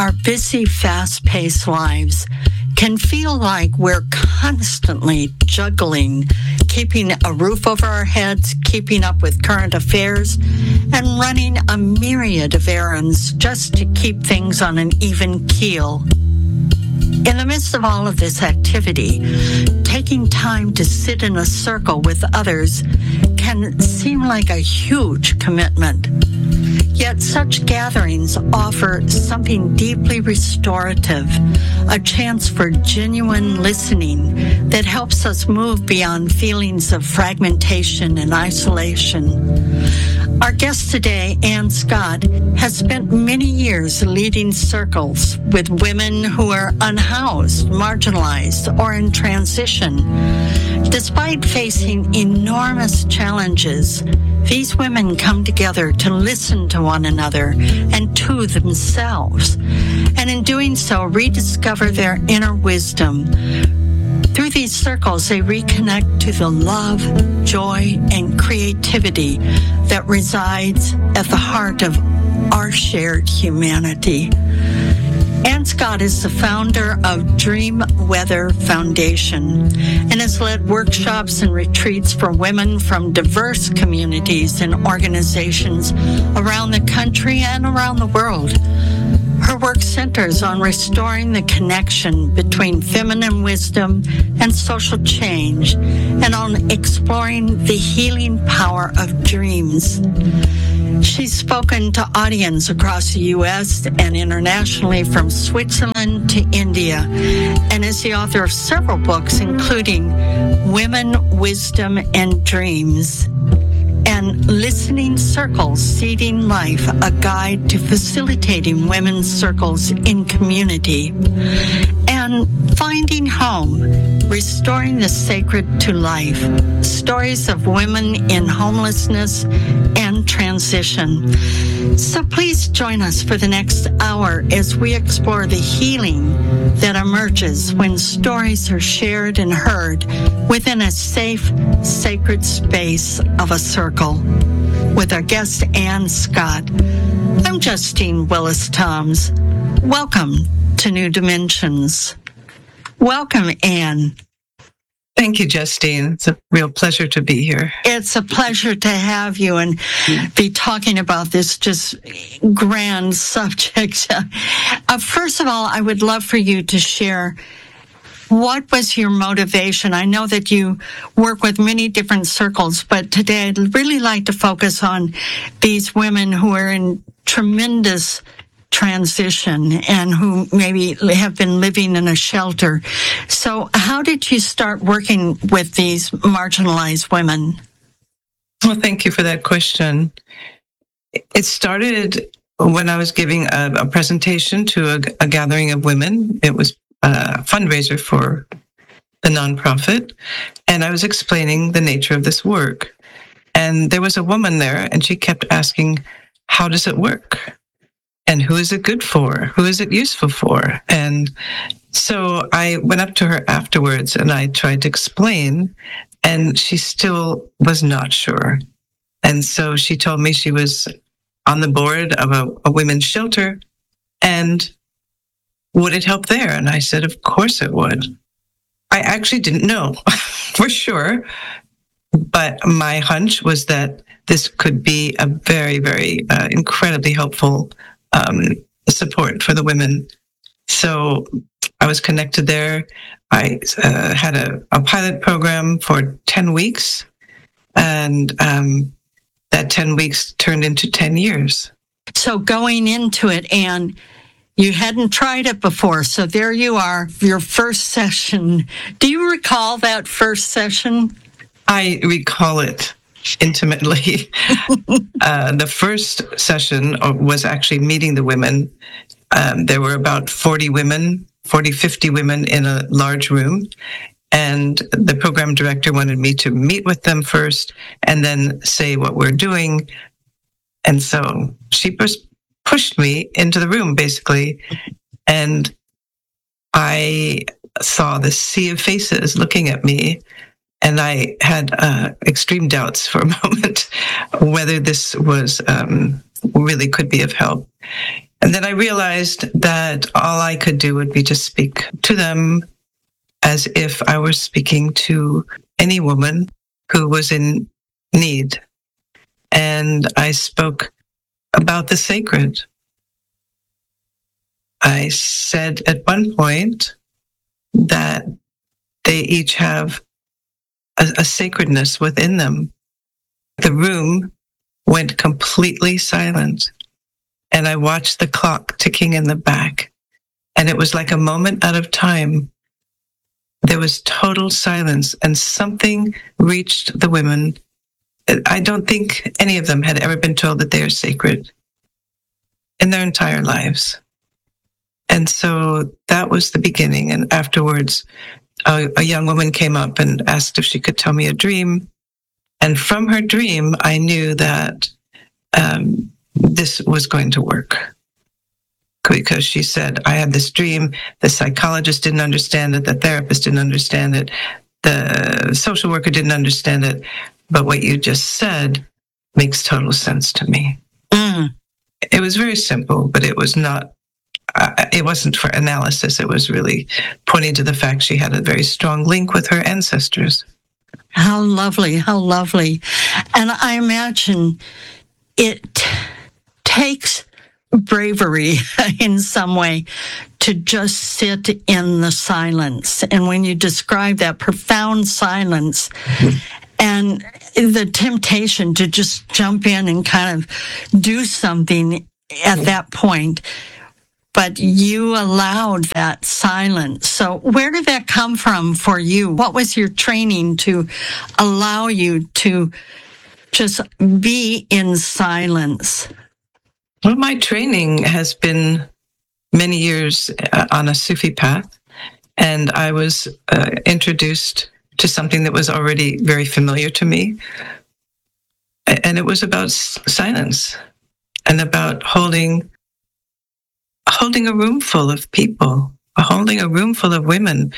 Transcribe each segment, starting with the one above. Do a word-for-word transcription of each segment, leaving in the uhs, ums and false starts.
Our busy, fast-paced lives can feel like we're constantly juggling, keeping a roof over our heads, keeping up with current affairs, and running a myriad of errands just to keep things on an even keel. In the midst of all of this activity, taking time to sit in a circle with others can seem like a huge commitment. Yet such gatherings offer something deeply restorative, a chance for genuine listening that helps us move beyond feelings of fragmentation and isolation. Our guest today, Ann Scott, has spent many years leading circles with women who are unhoused, marginalized, or in transition. Despite facing enormous challenges, these women come together to listen to one another and to themselves, and in doing so, rediscover their inner wisdom. Through these circles, they reconnect to the love, joy, and creativity that resides at the heart of our shared humanity. Ann Scott is the founder of Dream Weather Foundation and has led workshops and retreats for women from diverse communities and organizations around the country and around the world. Her work centers on restoring the connection between feminine wisdom and social change, and on exploring the healing power of dreams. She's spoken to audiences across the U S and internationally, from Switzerland to India, and is the author of several books, including Women, Wisdom, and Dreams, and Listening Circles, Seeding Life, a guide to facilitating women's circles in community, and Finding Home, Restoring the Sacred to Life, stories of women in homelessness and transition. So please join us for the next hour as we explore the healing that emerges when stories are shared and heard within a safe, sacred space of a circle. With our guest, Ann Scott, I'm Justine Willis-Toms. Welcome to New Dimensions. Welcome, Ann. Thank you, Justine. It's a real pleasure to be here. It's a pleasure to have you and be talking about this just grand subject. Uh, first of all, I would love for you to share, what was your motivation? I know that you work with many different circles, but today I'd really like to focus on these women who are in tremendous transition and who maybe have been living in a shelter. So how did you start working with these marginalized women? Well, thank you for that question. It started when I was giving a, a presentation to a, a gathering of women. It was a fundraiser for the nonprofit, and I was explaining the nature of this work. And there was a woman there, and she kept asking, how does it work? And who is it good for? Who is it useful for? And so I went up to her afterwards and I tried to explain, and she still was not sure. And so she told me she was on the board of a, a women's shelter, and would it help there? And I said, of course it would. I actually didn't know for sure, but my hunch was that this could be a very, very uh, incredibly helpful Um, support for the women. So I was connected there. I uh, had a, a pilot program for ten weeks, and um, that ten weeks turned into ten years. So going into it, Ann, you hadn't tried it before. So there you are, your first session. Do you recall that first session? I recall it intimately. uh, the first session was actually meeting the women. Um, there were about forty women, forty, fifty women in a large room. And the program director wanted me to meet with them first and then say what we're doing. And so she just pushed me into the room, basically. And I saw the sea of faces looking at me. And I had uh, extreme doubts for a moment whether this was um, really could be of help. And then I realized that all I could do would be to speak to them as if I were speaking to any woman who was in need. And I spoke about the sacred. I said at one point that they each have a, a sacredness within them. The room went completely silent, and I watched the clock ticking in the back, and it was like a moment out of time. There was total silence, and something reached the women. I don't think any of them had ever been told that they are sacred in their entire lives. And so that was the beginning. And afterwards, a, a young woman came up and asked if she could tell me a dream. And from her dream, I knew that um, this was going to work. Because she said, I had this dream, the psychologist didn't understand it, the therapist didn't understand it, the social worker didn't understand it, but what you just said makes total sense to me. Mm. It was very simple, but it was not, uh, it wasn't for analysis. It was really pointing to the fact she had a very strong link with her ancestors. How lovely, how lovely. And I imagine it takes bravery in some way to just sit in the silence. And when you describe that profound silence and the temptation to just jump in and kind of do something at that point, but you allowed that silence. So where did that come from for you? What was your training to allow you to just be in silence? Well, my training has been many years uh, on a Sufi path, and I was uh, introduced to something that was already very familiar to me, and it was about s- silence and about holding holding a room full of people, holding a room full of women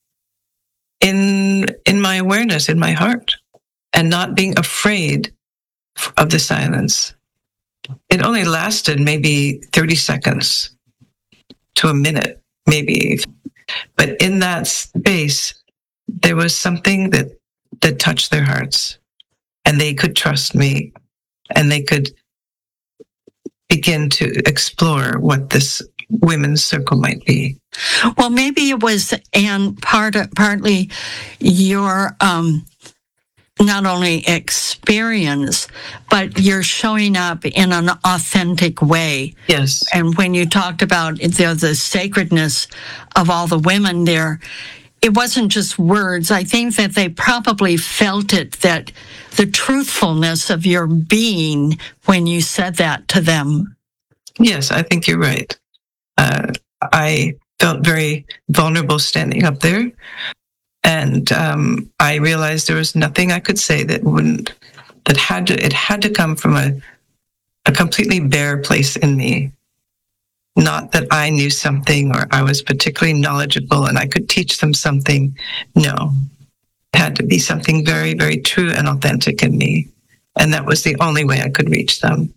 in in my awareness, in my heart, and not being afraid of the silence. It only lasted maybe thirty seconds to a minute, maybe. But in that space, there was something that, that touched their hearts, and they could trust me, and they could begin to explore what this women's circle might be. Well, maybe it was, and part partly your um, not only experience, but you're showing up in an authentic way. Yes. And when you talked about the, the sacredness of all the women there, it wasn't just words. I think that they probably felt it, that the truthfulness of your being when you said that to them. Yes, I think you're right. Uh, I felt very vulnerable standing up there. And um, I realized there was nothing I could say that wouldn't, that had to, it had to come from a, a completely bare place in me. Not that I knew something or I was particularly knowledgeable and I could teach them something. No, it had to be something very, very true and authentic in me. And that was the only way I could reach them.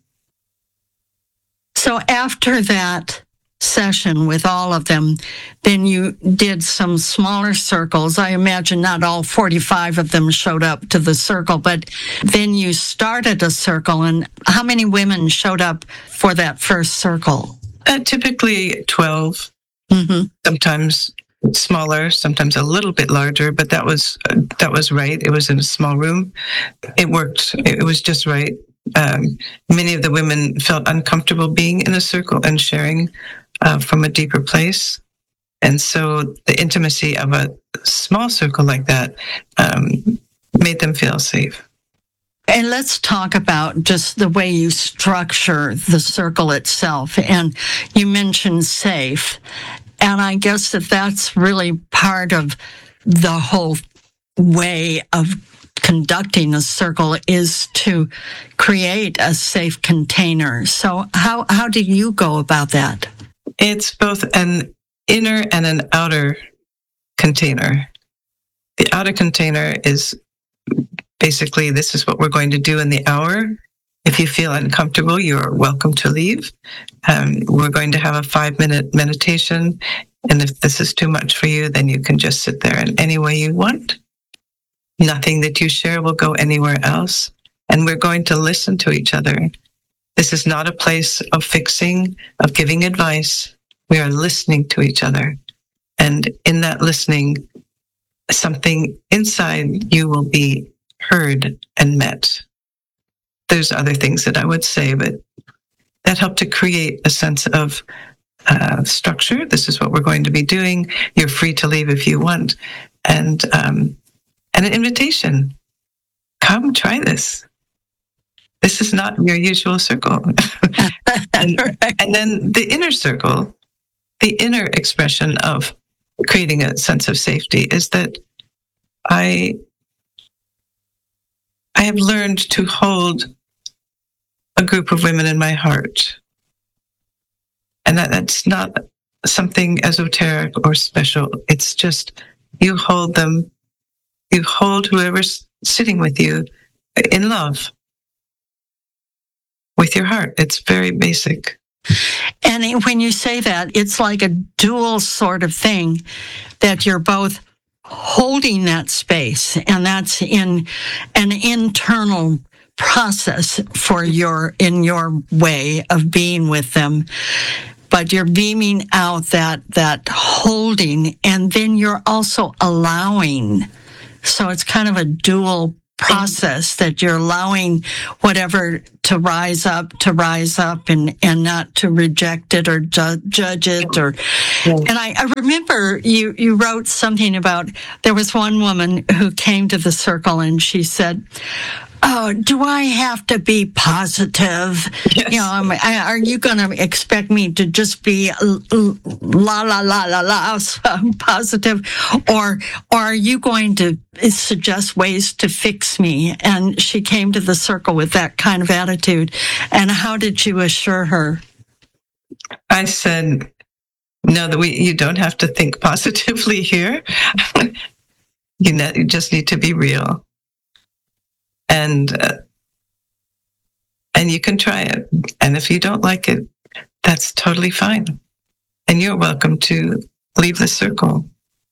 So after that session with all of them, then you did some smaller circles. I imagine not all forty-five of them showed up to the circle, but then you started a circle. And how many women showed up for that first circle? Uh, typically twelve, Mm-hmm. sometimes smaller, sometimes a little bit larger, but that was uh, that was right. It was in a small room. It worked. It was just right. Um, many of the women felt uncomfortable being in a circle and sharing uh, from a deeper place. And so the intimacy of a small circle like that um, made them feel safe. And let's talk about just the way you structure the circle itself. And you mentioned safe. And I guess that that's really part of the whole way of conducting a circle is to create a safe container. So how, how do you go about that? It's both an inner and an outer container. The outer container is basically, this is what we're going to do in the hour. If you feel uncomfortable, you're welcome to leave. Um, we're going to have a five minute meditation. And if this is too much for you, then you can just sit there in any way you want. Nothing that you share will go anywhere else. And we're going to listen to each other. This is not a place of fixing, of giving advice. We are listening to each other. And in that listening, something inside you will be heard and met. There's other things that I would say, but that helped to create a sense of uh, structure. This is what we're going to be doing. You're free to leave if you want. And, um, and an invitation. Come try this. This is not your usual circle. and, Right. and then the inner circle, the inner expression of creating a sense of safety is that I, I have learned to hold a group of women in my heart. And that, that's not something esoteric or special. It's just you hold them, you hold whoever's sitting with you in love with your heart. It's very basic. And it- when you say that, it's like a dual sort of thing that you're both holding that space, and that's in an internal process for your in your way of being with them. But you're beaming out that that holding, and then you're also allowing. So it's kind of a dual process that you're allowing whatever to rise up, to rise up and, and not to reject it or ju- judge it. Or, and I, I remember you, you wrote something about, there was one woman who came to the circle and she said, oh, do I have to be positive? Yes. You know, am I, are you going to expect me to just be la la la la la positive, or or are you going to suggest ways to fix me? And she came to the circle with that kind of attitude. And how did you assure her? I said, no, that we you don't have to think positively here. you, know, you just need to be real. And uh, and you can try it. And if you don't like it, that's totally fine. And you're welcome to leave the circle.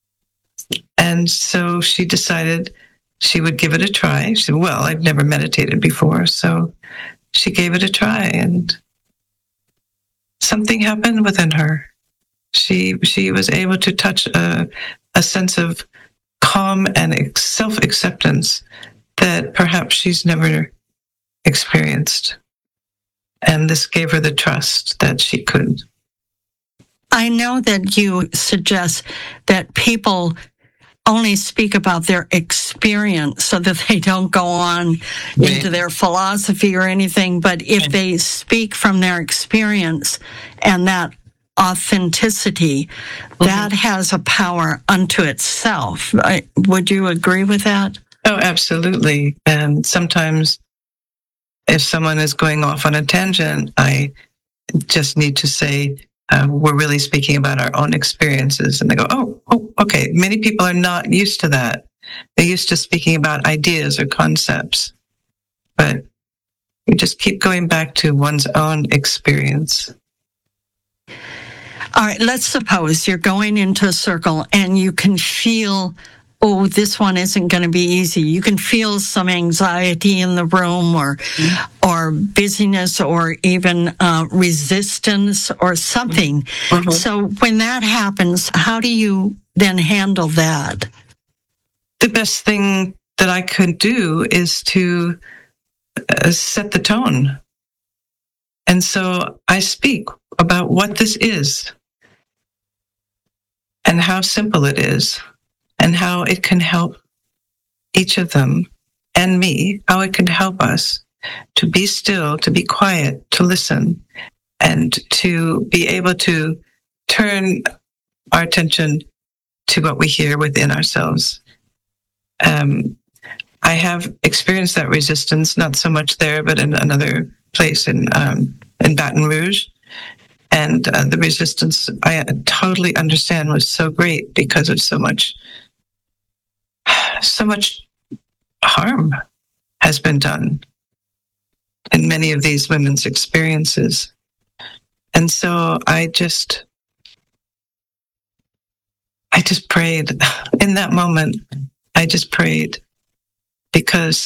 And so she decided she would give it a try. She said, well, I've never meditated before. So she gave it a try, and something happened within her. She she was able to touch a, a sense of calm and self-acceptance that perhaps she's never experienced. And this gave her the trust that she could. I know that you suggest that people only speak about their experience so that they don't go on Right. into their philosophy or anything. But if they speak from their experience and that authenticity, mm-hmm. that has a power unto itself. I, would you agree with that? Oh, absolutely. And sometimes if someone is going off on a tangent, I just need to say, uh, we're really speaking about our own experiences. And they go, oh, oh, okay. Many people are not used to that. They're used to speaking about ideas or concepts. But you just keep going back to one's own experience. All right, let's suppose you're going into a circle and you can feel, oh, this one isn't going to be easy. You can feel some anxiety in the room, or mm-hmm. or busyness, or even uh, resistance or something. Mm-hmm. So when that happens, how do you then handle that? The best thing that I could do is to uh, set the tone. And so I speak about what this is and how simple it is, and how it can help each of them and me, how it can help us to be still, to be quiet, to listen, and to be able to turn our attention to what we hear within ourselves. Um, I have experienced that resistance, not so much there, but in another place in um, in Baton Rouge. And uh, the resistance, I totally understand, was so great because of so much, so much harm has been done. in many of these women's experiences. And so I just, I just prayed in that moment. I just prayed because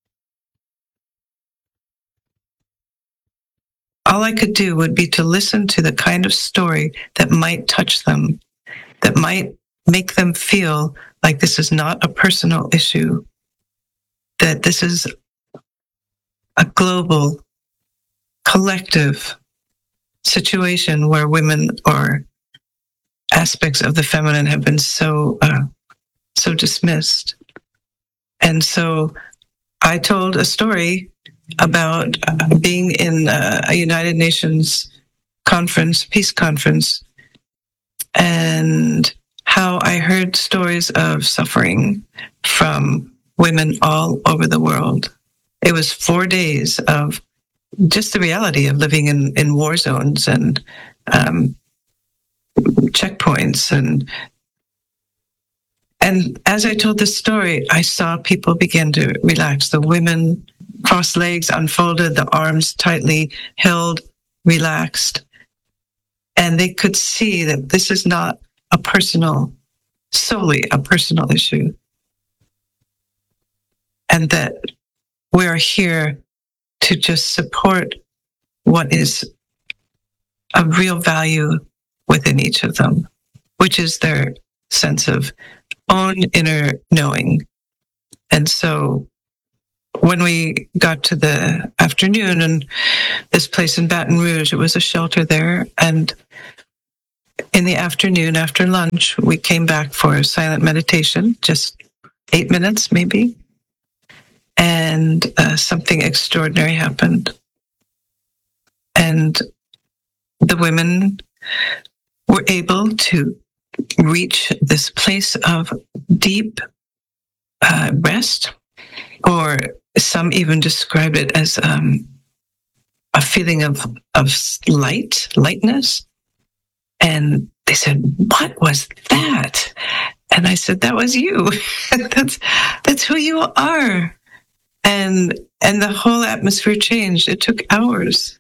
all I could do would be to listen to the kind of story that might touch them, that might make them feel like this is not a personal issue, that this is a global, collective situation where women or aspects of the feminine have been so uh, so dismissed. And so I told a story about uh, being in uh, a United Nations conference, peace conference, and how I heard stories of suffering from women all over the world. It was four days of just the reality of living in, in war zones and um, checkpoints. And and as I told this story, I saw people begin to relax. The women crossed legs, unfolded, the arms tightly held, relaxed. And they could see that this is not a personal, solely a personal issue. And that we're here to just support what is of real value within each of them, which is their sense of own inner knowing. And so when we got to the afternoon and this place in Baton Rouge, it was a shelter there. And in the afternoon, after lunch, we came back for a silent meditation, just eight minutes maybe. And uh, something extraordinary happened. And the women were able to reach this place of deep uh, rest, or some even described it as um, a feeling of, of light, lightness. And they said, "What was that?" And I said, "That was you. that's, that's who you are." And and the whole atmosphere changed. It took hours.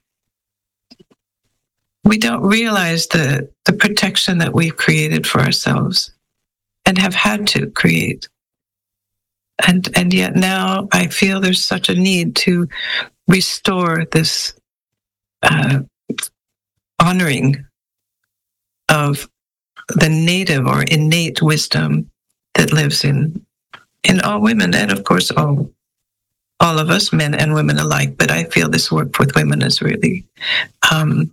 We don't realize the, the protection that we've created for ourselves and have had to create. And and yet now I feel there's such a need to restore this uh, honoring of the native or innate wisdom that lives in in all women, and of course all all of us, men and women alike. But I feel this work with women is really um,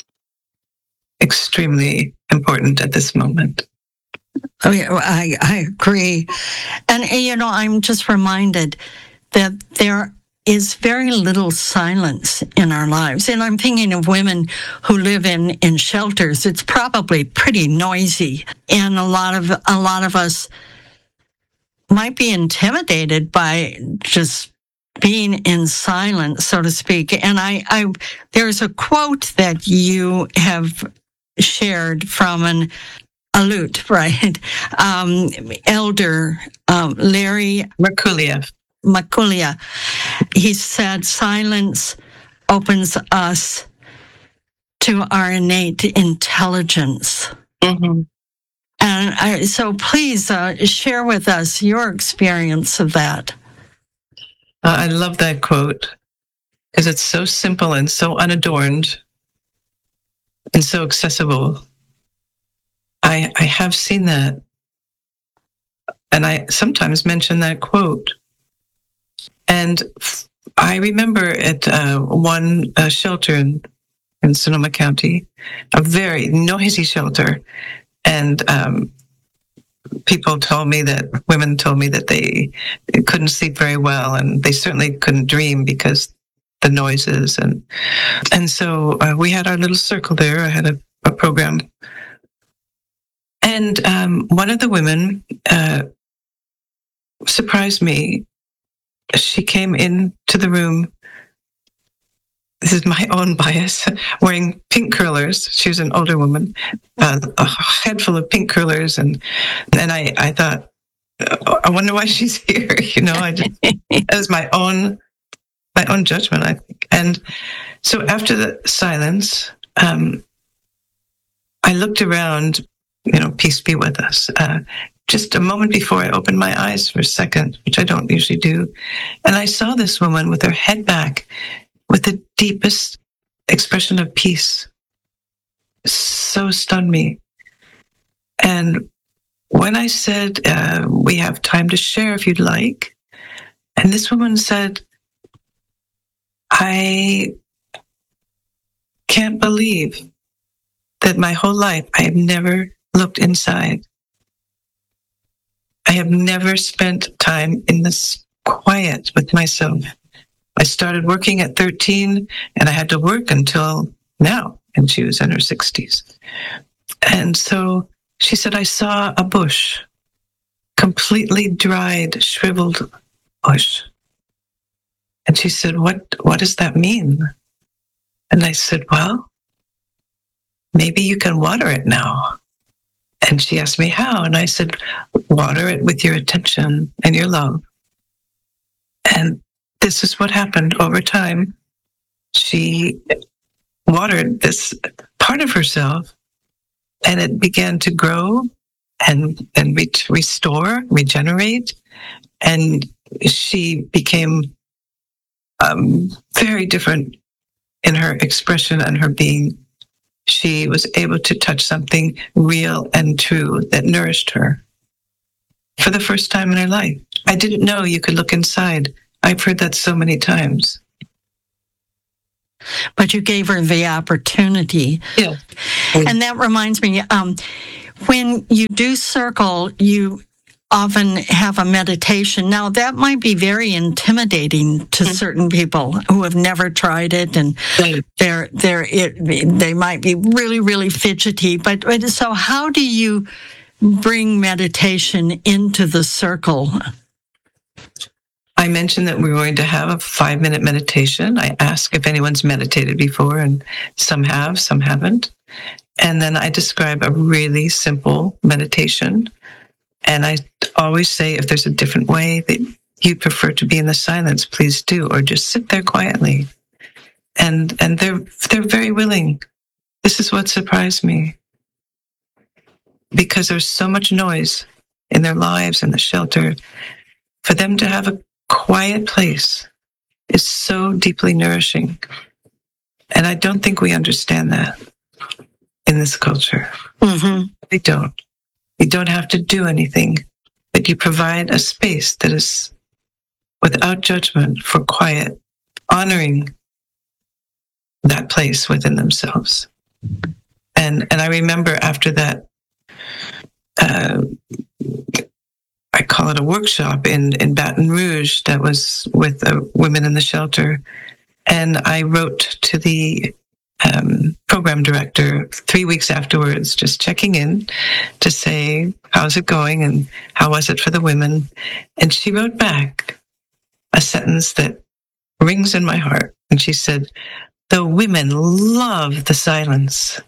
extremely important at this moment. Oh, yeah, I, I agree. And, you know, I'm just reminded that there is very little silence in our lives. And I'm thinking of women who live in, in shelters. It's probably pretty noisy. And a lot of a lot of us might be intimidated by just being in silence, so to speak. And I, I there's a quote that you have shared from an Aleut, right? Um, Elder um, Larry Merkuliev. Makulia. He said, "Silence opens us to our innate intelligence." Mm-hmm. And I, so please uh, share with us your experience of that. Uh, I love that quote because it's so simple and so unadorned and so accessible. I, I have seen that. And I sometimes mention that quote. And I remember at uh, one uh, shelter in, in Sonoma County, a very noisy shelter. And um, people told me that, women told me that they couldn't sleep very well, and they certainly couldn't dream because the noises. And and so uh, we had our little circle there. I had a, a program. And um, one of the women uh, surprised me. She came into the room, this is my own bias, wearing pink curlers. She was an older woman, uh, a head full of pink curlers. And then I, I thought, I wonder why she's here. You know, I just, that was my own my own judgment, I think. And so after the silence, um, I looked around, you know, peace be with us. Uh, just a moment before I opened my eyes for a second, which I don't usually do. And I saw this woman with her head back with the deepest expression of peace. So stunned me. And when I said, uh, we have time to share if you'd like, and this woman said, I can't believe that my whole life I have never looked inside. I have never spent time in this quiet with myself. I started working at thirteen, and I had to work until now, and she was in her sixties. And so she said, I saw a bush, completely dried, shriveled bush. And she said, what, what does that mean? And I said, well, maybe you can water it now. And she asked me how. And I said, water it with your attention and your love. And this is what happened over time. She watered this part of herself, and it began to grow and, and re- restore, regenerate. And she became um, very different in her expression and her being. She was able to touch something real and true that nourished her for the first time in her life. I didn't know you could look inside. I've heard that so many times. But you gave her the opportunity. Yeah. And that reminds me, um, when you do circle, you often have a meditation. Now, that might be very intimidating to mm-hmm. certain people who have never tried it, and right. they're they're it, they might be really really fidgety. But, but so, how do you bring meditation into the circle? I mentioned that we were going to have a five-minute meditation. I ask if anyone's meditated before, and some have, some haven't. And then I describe a really simple meditation. And I always say, if there's a different way that you prefer to be in the silence, please do, or just sit there quietly. And and they're they're very willing. This is what surprised me, because there's so much noise in their lives and the shelter. For them to have a quiet place is so deeply nourishing. And I don't think we understand that in this culture. Mm-hmm. We don't. You don't have to do anything, but you provide a space that is without judgment for quiet, honoring that place within themselves. And and I remember after that, uh, I call it a workshop in, in Baton Rouge that was with uh, women in the shelter. And I wrote to the um, program director three weeks afterwards, just checking in to say, how's it going and how was it for the women? And she wrote back a sentence that rings in my heart. And she said, the women love the silence.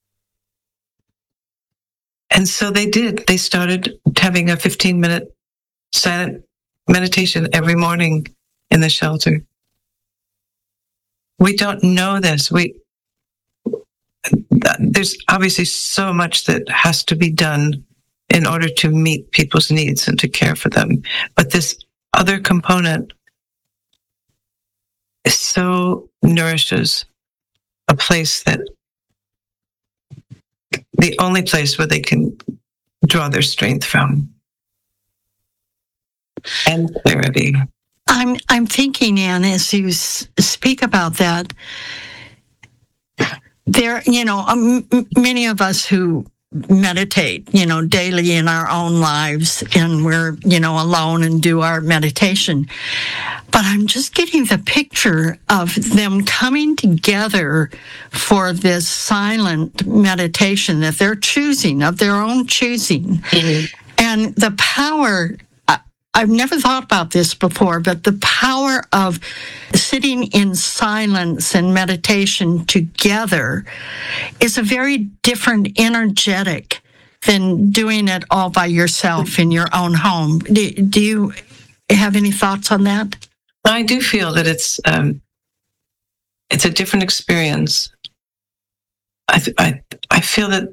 And so they did. They started having a fifteen minute silent meditation every morning in the shelter. We don't know this. We, there's obviously so much that has to be done in order to meet people's needs and to care for them. But this other component is so nourishes a place that the only place where they can draw their strength from and clarity. I'm I'm thinking, Anne, as you s- speak about that, there, you know, um, many of us who meditate, you know, daily in our own lives, and we're, you know, alone and do our meditation. But I'm just getting the picture of them coming together for this silent meditation that they're choosing, of their own choosing. Mm-hmm. And the power, I've never thought about this before, but the power of sitting in silence and meditation together is a very different energetic than doing it all by yourself in your own home. Do, do you have any thoughts on that? I do feel that it's um, it's a different experience. I, th- I I feel that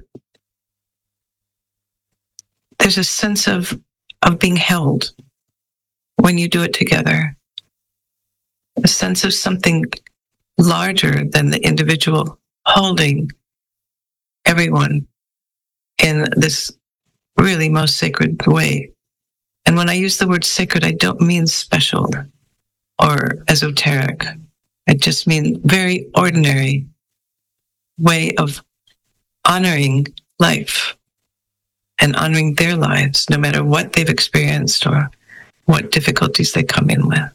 there's a sense of of being held when you do it together. A sense of something larger than the individual holding everyone in this really most sacred way. And when I use the word sacred, I don't mean special or esoteric. I just mean very ordinary way of honoring life and honoring their lives, no matter what they've experienced or what difficulties they come in with.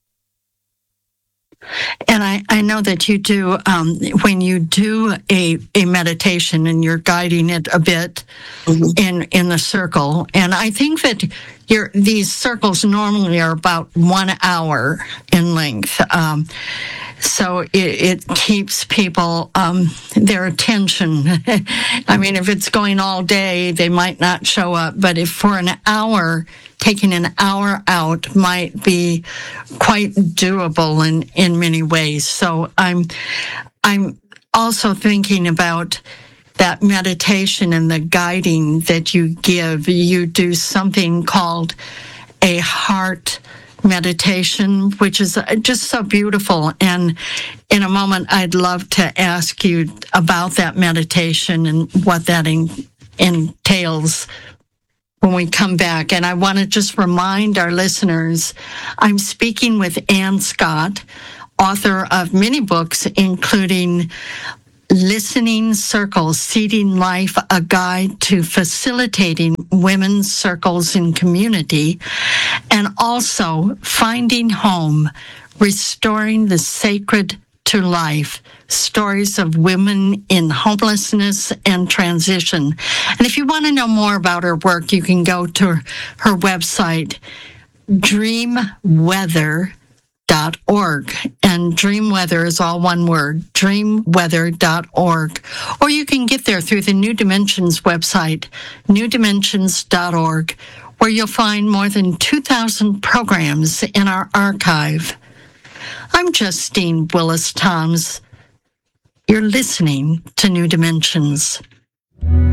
And I, I know that you do, um, when you do a, a meditation and you're guiding it a bit mm-hmm. in, in the circle. And I think that your, these circles normally are about one hour in length. Um, so it, it keeps people, um, their attention. I mean, if it's going all day, they might not show up. But if for an hour, taking an hour out might be quite doable in, in many ways. So I'm, I'm also thinking about that meditation and the guiding that you give. You do something called a heart meditation, which is just so beautiful. And in a moment, I'd love to ask you about that meditation and what that in, entails when we come back. And I want to just remind our listeners, I'm speaking with Ann Scott, author of many books, including Listening Circles, Seeding Life, a guide to facilitating women's circles in community, and also Finding Home, Restoring the Sacred to Life, stories of women in homelessness and transition. And if you want to know more about her work, you can go to her website, dream weather dot org. And Dream Weather is all one word, dream weather dot org. Or you can get there through the New Dimensions website, new dimensions dot org, where you'll find more than two thousand programs in our archive. I'm Justine Willis Toms. You're listening to New Dimensions.